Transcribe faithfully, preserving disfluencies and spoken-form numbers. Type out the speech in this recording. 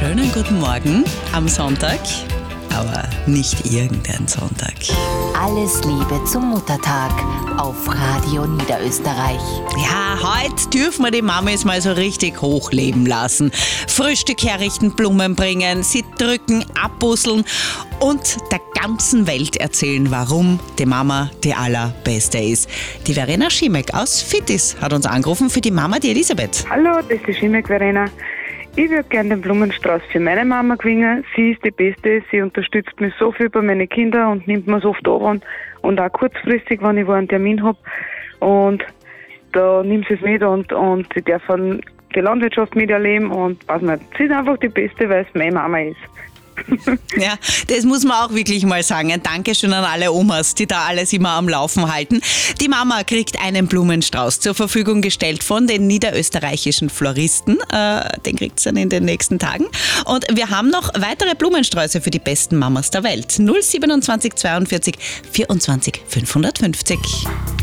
Schönen guten Morgen am Sonntag, aber nicht irgendein Sonntag. Alles Liebe zum Muttertag auf Radio Niederösterreich. Ja, heute dürfen wir die Mamis mal so richtig hochleben lassen. Frühstück herrichten, Blumen bringen, sie drücken, abbusseln und der ganzen Welt erzählen, warum die Mama die allerbeste ist. Die Verena Schimek aus Fittis hat uns angerufen für die Mama, die Elisabeth. Hallo, das ist Schimek Verena. Ich würde gerne den Blumenstrauß für meine Mama gewinnen. Sie ist die Beste, sie unterstützt mich so viel bei meinen Kindern und nimmt mir so oft an und, und auch kurzfristig, wenn ich wo einen Termin habe. Und da nimmt sie es mit und, und sie darf von die Landwirtschaft miterleben und weiß nicht, sie ist einfach die Beste, weil es meine Mama ist. Ja, das muss man auch wirklich mal sagen. Ein Dankeschön an alle Omas, die da alles immer am Laufen halten. Die Mama kriegt einen Blumenstrauß zur Verfügung gestellt von den niederösterreichischen Floristen. Äh, den kriegt sie dann in den nächsten Tagen. Und wir haben noch weitere Blumensträuße für die besten Mamas der Welt. null siebenundzwanzig zweiundvierzig vierundzwanzig fünfhundertfünfzig.